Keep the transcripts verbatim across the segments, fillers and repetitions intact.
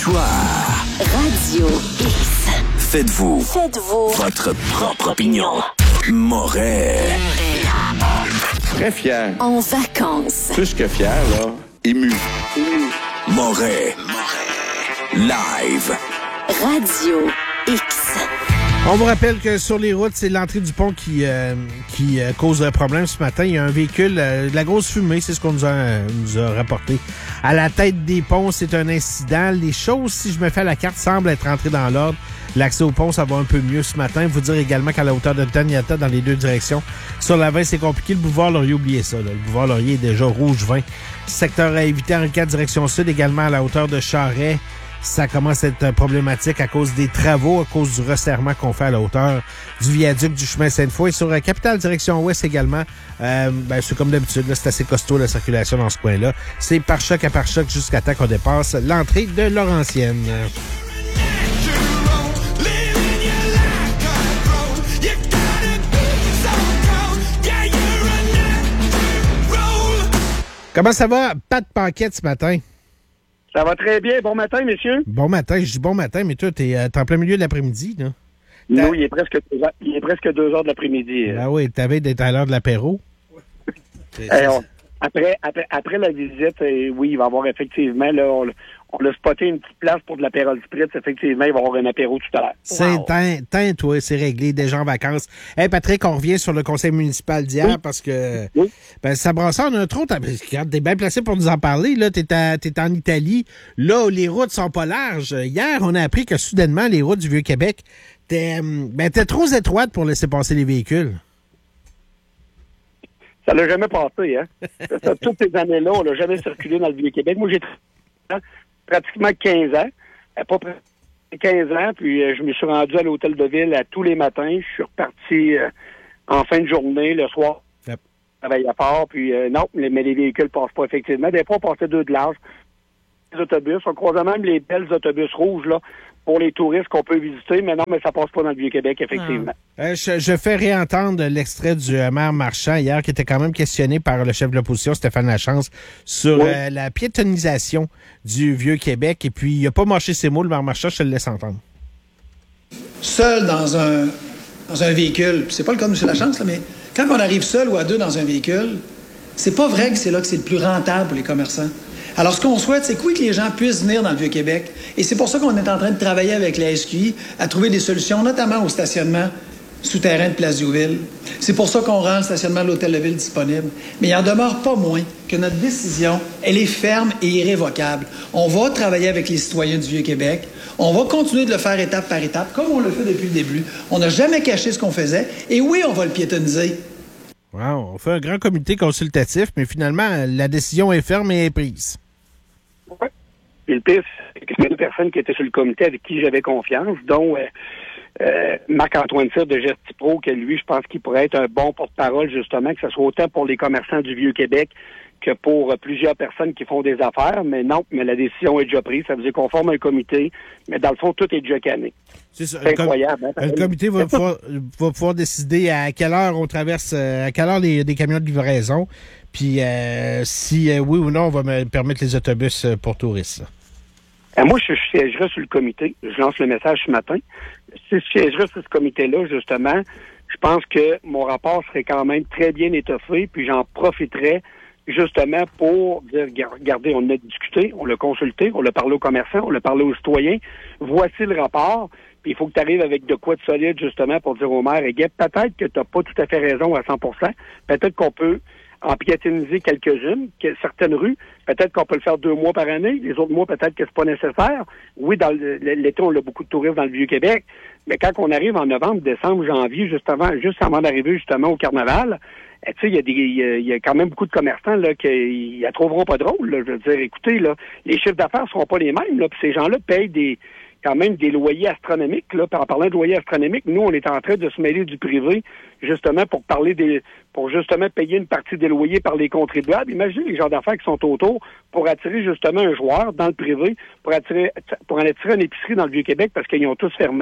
Comptoir. Radio X. Faites-vous. Faites-vous. Votre propre opinion. Moret. Très fier. En vacances. Plus que fier, là. Ému. Moret. Live. Radio X. On vous rappelle que sur les routes, c'est l'entrée du pont qui euh, qui euh, cause un problème ce matin. Il y a un véhicule, euh, de la grosse fumée, c'est ce qu'on nous a, euh, nous a rapporté. À la tête des ponts, c'est un incident. Les choses, si je me fais à la carte, semblent être entrées dans l'ordre. L'accès au pont, ça va un peu mieux ce matin. Vous dire également qu'à la hauteur de Taniata, dans les deux directions, sur la vingt, c'est compliqué. Le boulevard Laurier, oubliez ça. Là. Le boulevard Laurier est déjà rouge vingt. Secteur à éviter en quatre direction sud, également à la hauteur de Charest. Ça commence à être problématique à cause des travaux, à cause du resserrement qu'on fait à la hauteur du viaduc du chemin Sainte-Foy. Et sur la capitale direction ouest également, euh, ben, c'est comme d'habitude, là, c'est assez costaud la circulation dans ce coin-là. C'est par choc à par choc jusqu'à temps qu'on dépasse l'entrée de Laurentienne. Comment ça va, Pat Paquette, ce matin? Ça va très bien. Bon matin, messieurs. Bon matin. Je dis bon matin, mais toi, t'es, euh, t'es en plein milieu de l'après-midi, là. Nous, il est presque deux heures, il est presque deux heures de l'après-midi. Ah oui, t'avais d'être à l'heure de l'apéro. Eh, on, après, après, après la visite, eh, oui, il va y avoir effectivement, là, on, on a spoté une petite place pour de l'apérole spritz. Effectivement, il va y avoir un apéro tout à l'heure. C'est wow. teint, teint, toi, c'est réglé, déjà en vacances. Hey, Patrick, on revient sur le conseil municipal d'hier oui. parce que oui. ben, ça brassait, on a trop. Regarde, t'es bien placé pour nous en parler. Là, t'es, à, t'es en Italie. Là où les routes sont pas larges. Hier, on a appris que soudainement, les routes du Vieux-Québec étaient, ben, étaient trop étroites pour laisser passer les véhicules. Ça l'a jamais passé, hein? Ça, toutes ces années-là, on l'a jamais circulé dans le Vieux-Québec. Moi, j'ai pratiquement quinze ans. Pas quinze ans, puis euh, je me suis rendu à l'hôtel de ville à tous les matins. Je suis reparti euh, en fin de journée, le soir. Yep. Je travaillais à part, puis euh, non, mais, mais les véhicules passent pas, effectivement. Des fois, on passait deux de large. Les autobus, on croisait même les belles autobus rouges, là, pour les touristes qu'on peut visiter, mais non, mais ça passe pas dans le Vieux-Québec, effectivement. Ah. Euh, je, je fais réentendre l'extrait du euh, maire Marchand hier, qui était quand même questionné par le chef de l'opposition, Stéphane Lachance, sur oui. euh, la piétonisation du Vieux-Québec. Et puis, il n'a pas mâché ses mots, le maire Marchand, je te le laisse entendre. Seul dans un, dans un véhicule, c'est pas le cas de M. Lachance, là, mais quand on arrive seul ou à deux dans un véhicule, c'est pas vrai que c'est là que c'est le plus rentable pour les commerçants. Alors, ce qu'on souhaite, c'est que oui, que les gens puissent venir dans le Vieux-Québec. Et c'est pour ça qu'on est en train de travailler avec la S Q I à trouver des solutions, notamment au stationnement souterrain de Place Diouville. C'est pour ça qu'on rend le stationnement de l'Hôtel de Ville disponible. Mais il en demeure pas moins que notre décision, elle est ferme et irrévocable. On va travailler avec les citoyens du Vieux-Québec. On va continuer de le faire étape par étape, comme on le fait depuis le début. On n'a jamais caché ce qu'on faisait. Et oui, on va le piétoniser. Wow, on fait un grand comité consultatif, mais finalement, la décision est ferme et est prise. Oui. Et le pire, c'est que c'est deux personnes qui étaient sur le comité avec qui j'avais confiance, dont euh, euh, Marc-Antoine Cyr de Gestipro, que lui, je pense qu'il pourrait être un bon porte-parole, justement, que ce soit autant pour les commerçants du Vieux-Québec que pour euh, plusieurs personnes qui font des affaires. Mais non, mais la décision est déjà prise. Ça veut dire qu'on forme un comité, mais dans le fond, tout est déjà canné. C'est, ça, c'est incroyable. Com- hein, le comité va pouvoir, va pouvoir décider à quelle heure on traverse, à quelle heure les, des camions de livraison, puis euh, si euh, oui ou non on va me permettre les autobus pour touristes. Euh, moi, je, je siégerai sur le comité. Je lance le message ce matin. Si je siégerai sur ce comité-là, justement, je pense que mon rapport serait quand même très bien étoffé, puis j'en profiterais justement pour dire, regardez, on a discuté, on l'a consulté, on l'a parlé aux commerçants, on l'a parlé aux citoyens. Voici le rapport. Puis il faut que tu arrives avec de quoi de solide, justement, pour dire au maire, et peut-être que tu n'as pas tout à fait raison à cent pour cent. Peut-être qu'on peut en piétoniser quelques-unes, que, certaines rues. Peut-être qu'on peut le faire deux mois par année. Les autres mois, peut-être que c'est pas nécessaire. Oui, dans le, l'été, on a beaucoup de touristes dans le Vieux-Québec. Mais quand on arrive en novembre, décembre, janvier, juste avant, juste avant d'arriver, justement, au carnaval, tu sais, il y a des, il y a quand même beaucoup de commerçants, là, qui la trouveront pas drôle, là. Je veux dire, écoutez, là, les chiffres d'affaires seront pas les mêmes, là. Puis ces gens-là payent des, quand même des loyers astronomiques, là. Puis en parlant de loyers astronomiques, nous, on est en train de se mêler du privé, justement, pour parler des, pour justement payer une partie des loyers par les contribuables. Imaginez les gens d'affaires qui sont autour pour attirer, justement, un joueur dans le privé, pour attirer, pour en attirer une épicerie dans le Vieux-Québec parce qu'ils ont tous fermé.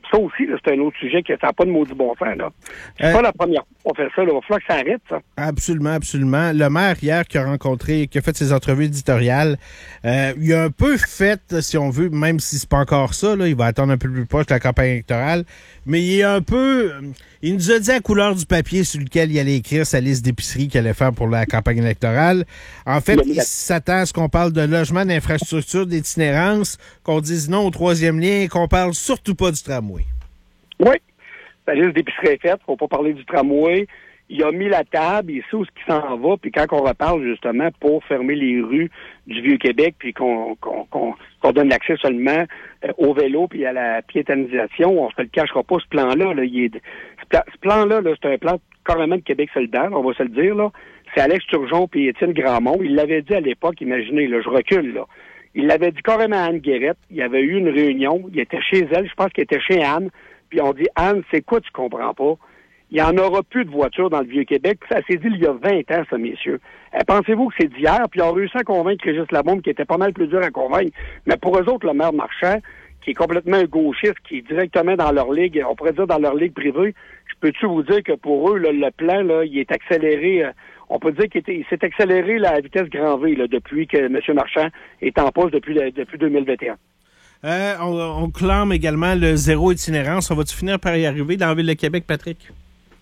Ça aussi, là, c'est un autre sujet qui n'a pas de maudit bon sens. Là. C'est Euh, pas la première fois qu'on fait ça. Là. Il va falloir que ça arrête, ça. Absolument, absolument. Le maire, hier, qui a rencontré, qui a fait ses entrevues éditoriales, euh, il a un peu fait, si on veut, même si c'est pas encore ça, là, il va attendre un peu plus proche de la campagne électorale, mais il est un peu... Il nous a dit à couleur du papier sur lequel il allait écrire sa liste d'épiceries qu'il allait faire pour la campagne électorale. En fait, il s'attend à ce qu'on parle de logement, d'infrastructure, d'itinérance, qu'on dise non au troisième lien et qu'on parle surtout pas du tramway. Oui. La liste d'épiceries est faite. Faut pas parler du tramway. Il a mis la table, il sait où ce qui s'en va, puis quand on reparle justement pour fermer les rues du Vieux-Québec, puis qu'on qu'on, qu'on, qu'on donne l'accès seulement euh, au vélo puis à la piétonisation, on se le cachera pas, ce plan-là. Là, il est, ce, plan, ce plan-là, là, c'est un plan carrément de Québec solidaire, on va se le dire. Là. C'est Alex Turgeon puis Étienne Grandmont. Il l'avait dit à l'époque, imaginez, là, je recule, là. Il l'avait dit carrément à Anne Guérette. Il y avait eu une réunion, il était chez elle, je pense qu'il était chez Anne, puis on dit, Anne, c'est quoi tu comprends pas? Il n'y en aura plus de voitures dans le Vieux-Québec. Ça s'est dit il y a vingt ans, ça, messieurs. Euh, pensez-vous que c'est d'hier? Puis ils ont réussi à convaincre Régis Labombe, qui était pas mal plus dur à convaincre. Mais pour eux autres, le maire Marchand, qui est complètement un gauchiste, qui est directement dans leur ligue, on pourrait dire dans leur ligue privée, je peux-tu vous dire que pour eux, là, le plan, là, il est accéléré. Euh, on peut dire qu'il était, il s'est accéléré là, à vitesse grand V là, depuis que M. Marchand est en poste depuis, depuis deux mille vingt et un. Euh, on, on clame également le zéro itinérance. On va-tu finir par y arriver dans la Ville de Québec, Patrick?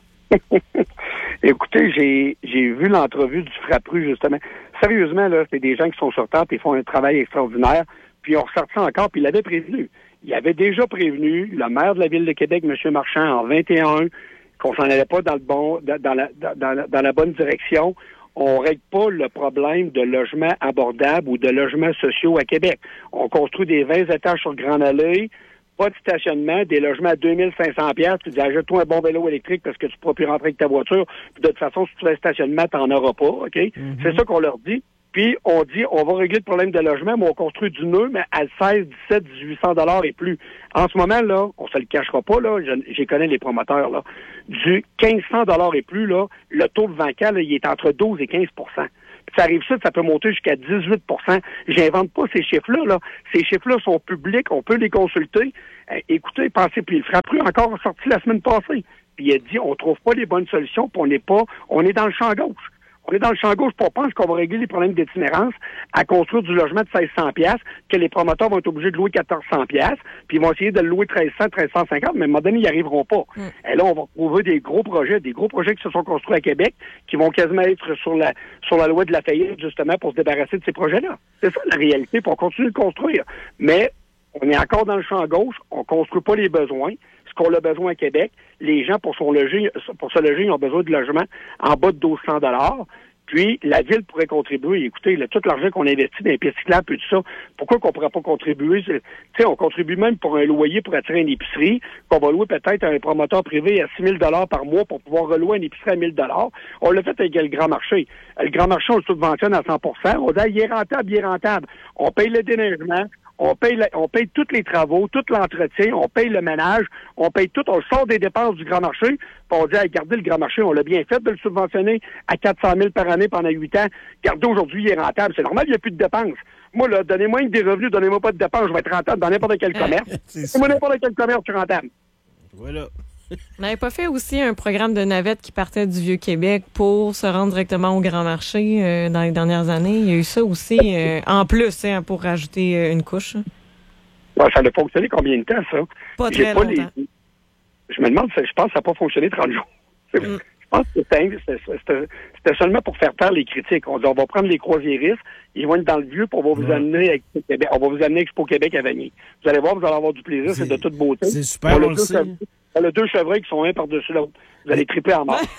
Écoutez, j'ai j'ai vu l'entrevue du Frappru, justement. Sérieusement, là, c'est des gens qui sont sur table et font un travail extraordinaire. Puis ils ont ressorti encore, puis il l'avait prévenu. Il avait déjà prévenu le maire de la Ville de Québec, M. Marchand, en vingt et un, qu'on s'en allait pas dans le bon dans la dans la, dans la bonne direction. On règle pas le problème de logements abordables ou de logements sociaux à Québec. On construit des vingt étages sur Grande Allée, pas de stationnement, des logements à deux mille cinq cents dollars. Tu dis, achète-toi un bon vélo électrique parce que tu pourras plus rentrer avec ta voiture. Puis de toute façon, si tu fais un stationnement, t'en auras pas, OK? Mm-hmm. C'est ça qu'on leur dit. Puis on dit, on va régler le problème de logement, mais on construit du nœud, mais à seize, dix-sept, dix-huit cents dollars et plus. En ce moment, là, on se le cachera pas, là, j'y connais les promoteurs, là, du quinze cents dollars et plus, là, le taux de vacant, là, il est entre douze et quinze pour cent. Ça arrive ça, ça peut monter jusqu'à dix-huit pour cent. J'invente pas ces chiffres-là, là. Ces chiffres-là sont publics, on peut les consulter. Euh, écoutez, pensez, puis le Frappru a encore sorti la semaine passée. Puis il a dit, on trouve pas les bonnes solutions, puis on n'est pas, on est dans le champ gauche. On est dans le champ gauche, puis on pense qu'on va régler les problèmes d'itinérance à construire du logement de seize cents dollars, que les promoteurs vont être obligés de louer quatorze cents dollars, puis ils vont essayer de le louer treize cents, treize cent cinquante, mais à un moment donné, ils n'y arriveront pas. Mm. Et là, on va trouver des gros projets, des gros projets qui se sont construits à Québec, qui vont quasiment être sur la sur la loi de la faillite, justement, pour se débarrasser de ces projets-là. C'est ça la réalité, puis on continue de construire. Mais on est encore dans le champ gauche, on construit pas les besoins. Ce qu'on a besoin à Québec, les gens, pour, son loger, pour se loger, ils ont besoin de logements en bas de douze cents dollars. Puis, la Ville pourrait contribuer. Écoutez, là, tout l'argent qu'on investit dans les pistes cyclables et tout ça, pourquoi qu'on ne pourrait pas contribuer? Tu sais, on contribue même pour un loyer pour attirer une épicerie, qu'on va louer peut-être à un promoteur privé à six mille dollars par mois pour pouvoir relouer une épicerie à mille dollars. On l'a fait avec le Grand Marché. Le Grand Marché, on le subventionne à cent pour cent. On dit, il est rentable, il est rentable. On paye le déneigement. On paye, la, on paye tous les travaux, tout l'entretien, on paye le ménage, on paye tout, on sort des dépenses du Grand Marché, puis on dit, hey, regardez le Grand Marché, on l'a bien fait de le subventionner à quatre cent mille par année pendant huit ans. Regardez, aujourd'hui, il est rentable. C'est normal, il n'y a plus de dépenses. Moi, là, donnez-moi des revenus, donnez-moi pas de dépenses, je vais être rentable dans n'importe quel commerce. Moi, n'importe quel commerce, je suis rentable. Voilà. On n'avait pas fait aussi un programme de navette qui partait du Vieux-Québec pour se rendre directement au Grand Marché euh, dans les dernières années? Il y a eu ça aussi, euh, en plus, hein, pour rajouter euh, une couche. Ouais, ça a fonctionné combien de temps, ça? Pas très pas longtemps. Les... Je me demande, je pense que ça n'a pas fonctionné trente jours. Mm. Je pense que c'était, c'était, c'était seulement pour faire taire les critiques. On dit, on va prendre les croisiéristes, ils vont être dans le vieux, puis on va vous ouais. amener à Expo Québec. On va vous amener à Expo Québec à Vanier. Vous allez voir, vous allez avoir du plaisir, c'est, c'est de toute beauté. C'est super, on, on le sait. Il y a deux chevreuils qui sont un par-dessus l'autre. Vous allez triper en mort.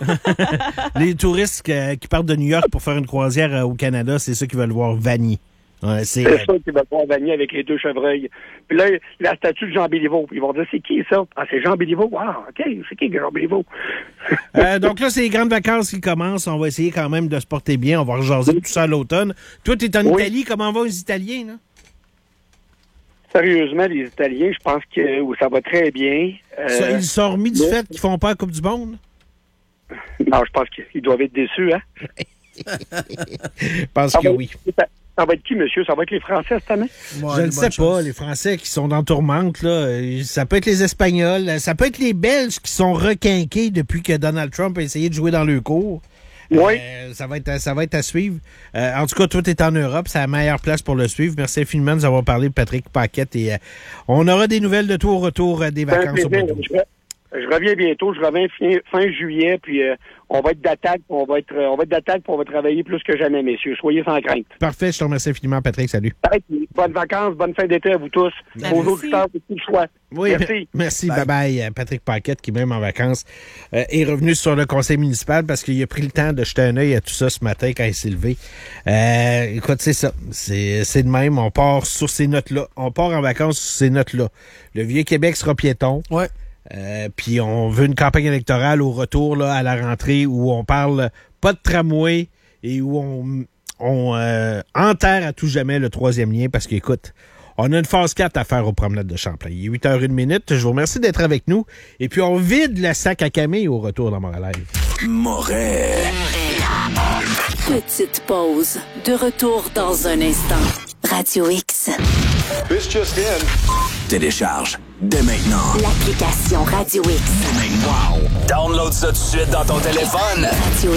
Les touristes qui, qui partent de New York pour faire une croisière au Canada, c'est ceux qui veulent voir Vanier. Ouais, c'est c'est ça qui veulent voir Vanier avec les deux chevreuils. Puis là, la statue de Jean Béliveau. Ils vont dire, c'est qui ça? Ah, c'est Jean Béliveau. Ah, OK, c'est qui Jean Béliveau? euh, donc là, c'est les grandes vacances qui commencent. On va essayer quand même de se porter bien. On va rejaser tout ça à l'automne. Toi, tu es en oui. Italie. Comment vont les Italiens, là? Sérieusement, les Italiens, je pense que ça va très bien. Euh, ça, ils sont remis du mais... fait qu'ils font pas la Coupe du Monde? Non, je pense qu'ils doivent être déçus, hein? Je pense ça que va, oui. Ça, Ça va être qui, monsieur? Ça va être les Français cette année? Ouais, je ne sais pas. Chance. Les Français qui sont dans tourmente, là, ça peut être les Espagnols, ça peut être les Belges qui sont requinqués depuis que Donald Trump a essayé de jouer dans le cours. Oui. Euh, ça va être, ça va être à suivre. Euh, en tout cas, tout est en Europe. C'est la meilleure place pour le suivre. Merci infiniment de nous avoir parlé de Patrick Paquette. Et euh, on aura des nouvelles de tout au retour euh, des vacances au Bordeaux. Je reviens bientôt, je reviens fin, fin juillet, puis euh, on va être d'attaque, on va être on va être d'attaque, puis on va travailler plus que jamais, messieurs. Soyez sans crainte. Parfait, je te remercie infiniment, Patrick. Salut. Bonnes vacances, bonne fin d'été à vous tous. Aux auditeurs, c'est tout le choix. Oui, merci. Merci, bye bye. Patrick Paquette, qui même en vacances, euh, est revenu sur le conseil municipal parce qu'il a pris le temps de jeter un œil à tout ça ce matin quand il s'est levé. Euh, écoute, c'est ça. C'est, c'est de même. On part sur ces notes-là. On part en vacances sur ces notes-là. Le Vieux-Québec sera piéton. Ouais. Euh, puis on veut une campagne électorale au retour là, à la rentrée où on parle pas de tramway et où on, on euh, enterre à tout jamais le troisième lien parce qu'écoute, on a une phase quatre à faire aux promenades de Champlain. Il est huit heures une minute. Je vous remercie d'être avec nous. Et puis on vide le sac à Camille au retour dans Montréal. Moret. Petite pause. De retour dans un instant. Radio X. This just in. Télécharge dès maintenant l'application Radio X. Wow! Download ça tout de suite dans ton téléphone. Radio